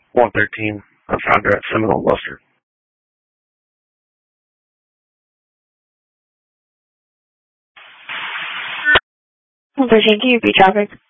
113. I found her at Seminole Buster. 113, can you repeat traffic?